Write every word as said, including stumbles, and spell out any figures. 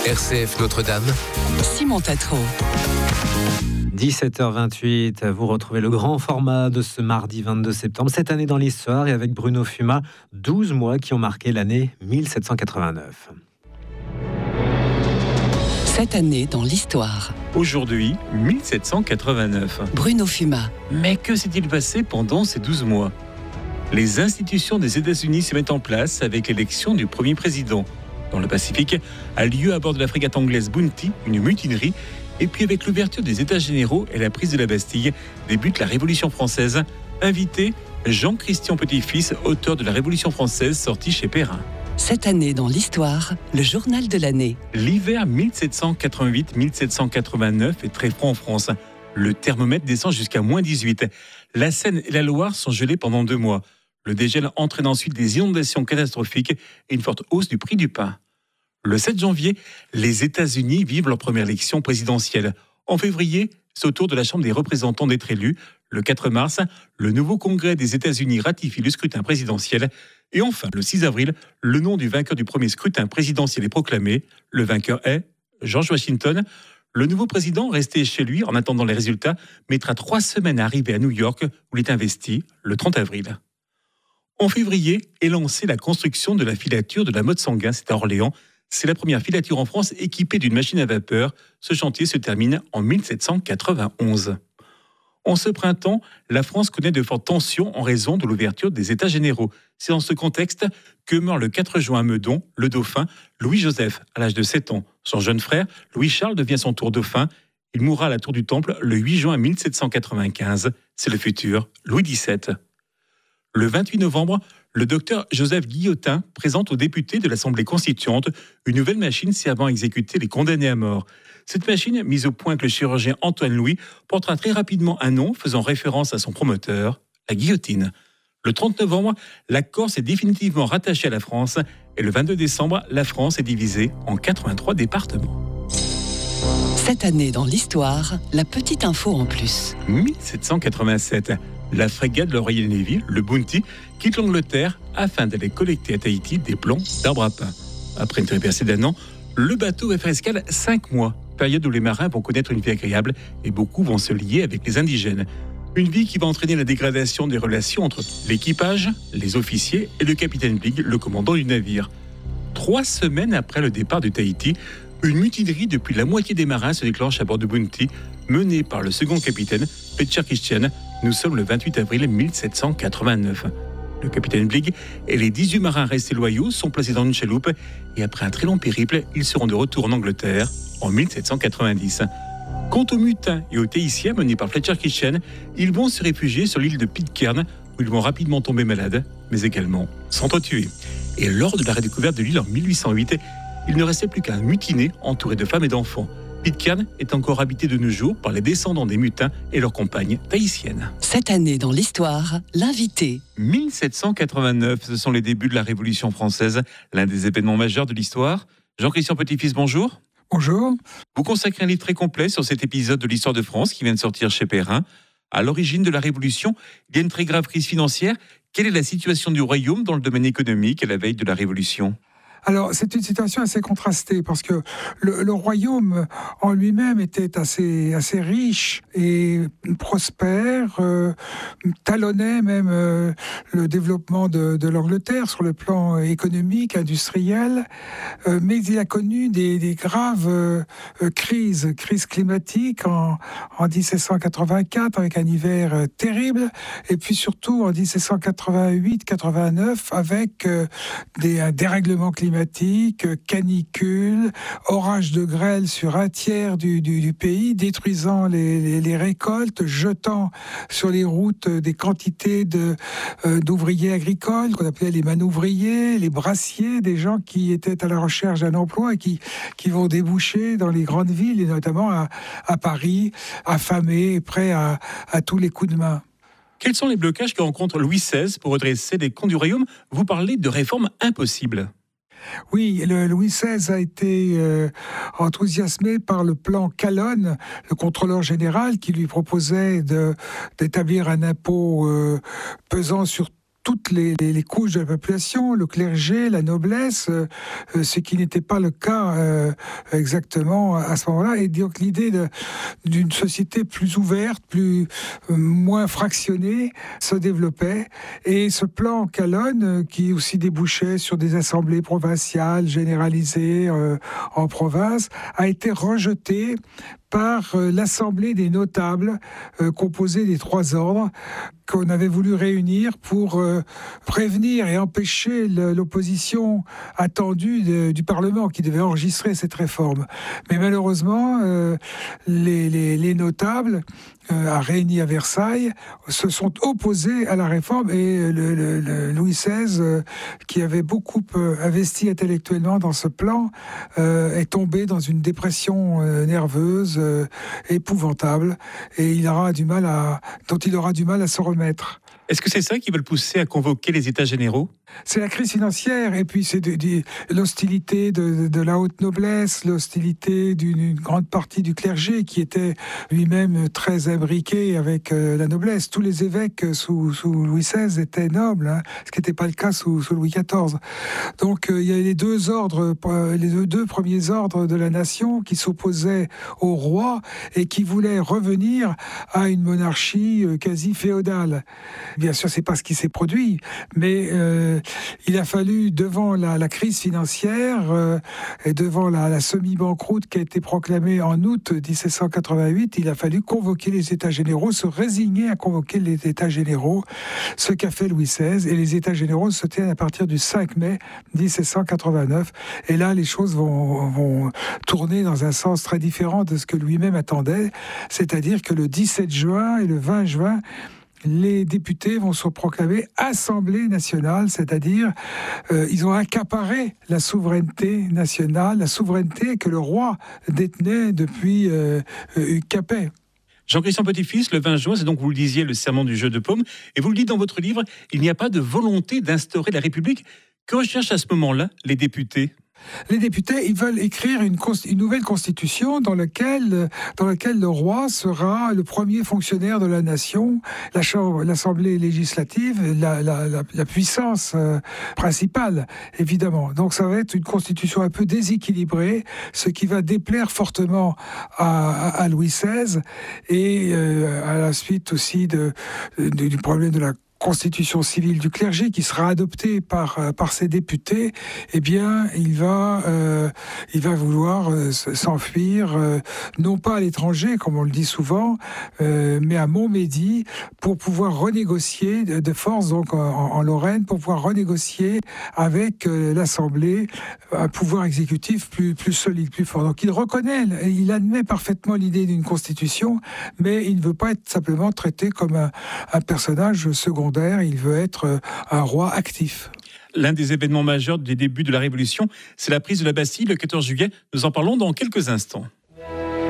R C F Notre-Dame. Simon Tatro. dix-sept heures vingt-huit, vous retrouvez le grand format de ce mardi vingt-deux septembre, cette année dans l'histoire, et avec Bruno Fuma, douze mois qui ont marqué l'année mille sept cent quatre-vingt-neuf. Cette année dans l'histoire. Aujourd'hui, mille sept cent quatre-vingt-neuf. Bruno Fuma. Mais que s'est-il passé pendant ces douze mois ? Les institutions des États-Unis se mettent en place avec l'élection du premier président. Dans le Pacifique, a lieu à bord de la frégate anglaise Bounty une mutinerie. Et puis avec l'ouverture des États généraux et la prise de la Bastille, débute la Révolution française. Invité, Jean-Christian Petit-Fils, auteur de la Révolution française, sorti chez Perrin. Cette année dans l'histoire, le journal de l'année. L'hiver mille sept cent quatre-vingt-huit mille sept cent quatre-vingt-neuf est très froid en France. Le thermomètre descend jusqu'à moins dix-huit. La Seine et la Loire sont gelées pendant deux mois. Le dégel entraîne ensuite des inondations catastrophiques et une forte hausse du prix du pain. Le sept janvier, les États-Unis vivent leur première élection présidentielle. En février, c'est au tour de la Chambre des représentants d'être élu. Le quatre mars, le nouveau Congrès des États-Unis ratifie le scrutin présidentiel. Et enfin, le six avril, le nom du vainqueur du premier scrutin présidentiel est proclamé. Le vainqueur est George Washington. Le nouveau président, resté chez lui en attendant les résultats, mettra trois semaines à arriver à New York, où il est investi le trente avril. En février est lancée la construction de la filature de la Motte-Sanguin, c'est à Orléans. C'est la première filature en France équipée d'une machine à vapeur. Ce chantier se termine en mille sept cent quatre-vingt-onze. En ce printemps, la France connaît de fortes tensions en raison de l'ouverture des États généraux. C'est dans ce contexte que meurt le quatre juin à Meudon, le dauphin Louis-Joseph, à l'âge de sept ans. Son jeune frère, Louis-Charles, devient son tour dauphin. Il mourra à la Tour du Temple le huit juin mille sept cent quatre-vingt-quinze. C'est le futur Louis dix-sept. Le vingt-huit novembre, le docteur Joseph Guillotin présente aux députés de l'Assemblée constituante une nouvelle machine servant à exécuter les condamnés à mort. Cette machine, mise au point avec le chirurgien Antoine Louis, portera très rapidement un nom faisant référence à son promoteur, la guillotine. Le trente novembre, la Corse est définitivement rattachée à la France et le vingt-deux décembre, la France est divisée en quatre-vingt-trois départements. Cette année dans l'histoire, la petite info en plus. mille sept cent quatre-vingt-sept. La frégate de la Royal Navy, le Bounty, quitte l'Angleterre afin d'aller collecter à Tahiti des plants d'arbres à pain. Après une traversée d'un an, le bateau va faire escale cinq mois, période où les marins vont connaître une vie agréable et beaucoup vont se lier avec les indigènes. Une vie qui va entraîner la dégradation des relations entre l'équipage, les officiers et le capitaine Bligh, le commandant du navire. Trois semaines après le départ de Tahiti, une mutinerie depuis la moitié des marins se déclenche à bord de Bounty, menée par le second capitaine, Peter Christian. Nous sommes le vingt-huit avril mille sept cent quatre-vingt-neuf. Le capitaine Bligh et les dix-huit marins restés loyaux sont placés dans une chaloupe et après un très long périple, ils seront de retour en Angleterre en mille sept cent quatre-vingt-dix. Quant aux mutins et aux Tahitiens menés par Fletcher Christian, ils vont se réfugier sur l'île de Pitcairn où ils vont rapidement tomber malades, mais également s'entretuer. Et lors de la redécouverte de l'île en mille huit cent huit, il ne restait plus qu'un mutiné entouré de femmes et d'enfants. Pitcairn est encore habité de nos jours par les descendants des mutins et leurs compagnes tahitiennes. Cette année dans l'histoire, l'invité. mille sept cent quatre-vingt-neuf, ce sont les débuts de la Révolution française, l'un des événements majeurs de l'histoire. Jean-Christian Petit-Fils, bonjour. Bonjour. Vous consacrez un livre très complet sur cet épisode de l'histoire de France qui vient de sortir chez Perrin. À l'origine de la Révolution, il y a une très grave crise financière. Quelle est la situation du royaume dans le domaine économique à la veille de la Révolution ? Alors, c'est une situation assez contrastée parce que le, le royaume en lui-même était assez, assez riche et prospère, euh, talonnait même euh, le développement de, de l'Angleterre sur le plan économique, industriel, euh, mais il a connu des, des graves euh, crises, crises climatiques en, en dix-sept cent quatre-vingt-quatre avec un hiver euh, terrible, et puis surtout en dix-sept cent quatre-vingt-huit quatre-vingt-neuf avec euh, des, un dérèglement climatique. Canicule, orage de grêle sur un tiers du, du, du pays, détruisant les, les, les récoltes, jetant sur les routes des quantités de, euh, d'ouvriers agricoles, qu'on appelait les manouvriers, les brassiers, des gens qui étaient à la recherche d'un emploi et qui, qui vont déboucher dans les grandes villes, et notamment à, à Paris, affamés, prêts à, à tous les coups de main. Quels sont les blocages que rencontre Louis seize pour redresser les comptes du royaume ? Vous parlez de réformes impossibles. Oui, le Louis seize a été euh, enthousiasmé par le plan Calonne, le contrôleur général, qui lui proposait de, d'établir un impôt euh, pesant sur toutes les, les, les couches de la population, le clergé, la noblesse, euh, ce qui n'était pas le cas euh, exactement à ce moment-là. Et donc l'idée de, d'une société plus ouverte, plus euh, moins fractionnée, se développait. Et ce plan Calonne, euh, qui aussi débouchait sur des assemblées provinciales généralisées euh, en province, a été rejeté par euh, l'Assemblée des notables, euh, composée des trois ordres, qu'on avait voulu réunir pour euh, prévenir et empêcher le, l'opposition attendue de, du Parlement qui devait enregistrer cette réforme. Mais malheureusement, euh, les, les, les notables, euh, réunis à Versailles, se sont opposés à la réforme et le, le, le Louis seize, euh, qui avait beaucoup euh, investi intellectuellement dans ce plan, euh, est tombé dans une dépression euh, nerveuse euh, épouvantable et il aura du mal à, dont il aura du mal à se remettre. Est-ce que c'est ça qui va le pousser à convoquer les États généraux ? C'est la crise financière et puis c'est de, de, l'hostilité de, de la haute noblesse, l'hostilité d'une grande partie du clergé qui était lui-même très imbriqué avec euh, la noblesse. Tous les évêques sous, sous Louis seize étaient nobles, hein, ce qui n'était pas le cas sous, sous Louis quatorze. Donc euh, il y a les deux ordres, les deux, deux premiers ordres de la nation qui s'opposaient au roi et qui voulaient revenir à une monarchie euh, quasi féodale. Bien sûr, c'est pas ce qui s'est produit, mais euh, il a fallu, devant la, la crise financière euh, et devant la, la semi-banqueroute qui a été proclamée en août dix-sept cent quatre-vingt-huit, il a fallu convoquer les États généraux, se résigner à convoquer les États généraux, ce qu'a fait Louis seize. Et les États généraux se tiennent à partir du cinq mai dix-sept cent quatre-vingt-neuf. Et là, les choses vont, vont tourner dans un sens très différent de ce que lui-même attendait, c'est-à-dire que le dix-sept juin et le vingt juin, les députés vont se proclamer Assemblée nationale, c'est-à-dire euh, ils ont accaparé la souveraineté nationale, la souveraineté que le roi détenait depuis euh, euh, Capet. Jean-Christian Petit-Fils, le vingt juin, c'est donc, vous le disiez, le serment du jeu de paume, et vous le dites dans votre livre, il n'y a pas de volonté d'instaurer la République. Que recherchent à ce moment-là les députés ? Les députés, ils veulent écrire une, une nouvelle constitution dans laquelle, dans laquelle le roi sera le premier fonctionnaire de la nation, la chambre, l'Assemblée législative, la, la, la, la puissance euh, principale, évidemment. Donc ça va être une constitution un peu déséquilibrée, ce qui va déplaire fortement à, à, à Louis seize et euh, à la suite aussi de, de, du problème de la constitution civile du clergé qui sera adoptée par par ses députés, eh bien, il va euh, il va vouloir euh, s'enfuir, euh, non pas à l'étranger comme on le dit souvent, euh, mais à Montmédy pour pouvoir renégocier de, de force donc en, en Lorraine pour pouvoir renégocier avec euh, l'Assemblée un pouvoir exécutif plus plus solide, plus fort. Donc il reconnaît, il admet parfaitement l'idée d'une constitution, mais il ne veut pas être simplement traité comme un, un personnage secondaire. Il veut être un roi actif. L'un des événements majeurs des débuts de la Révolution, c'est la prise de la Bastille le quatorze juillet. Nous en parlons dans quelques instants.